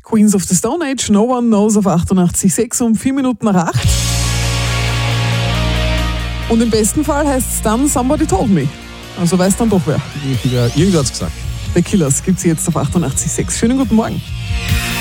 Queens of the Stone Age, No One Knows auf 88,6 um 4 Minuten nach 8. Und im besten Fall heißt es dann Somebody Told Me. Also weiß dann doch wer. Ja, irgendwer hat's gesagt. The Killers gibt's jetzt auf 88,6. Schönen guten Morgen.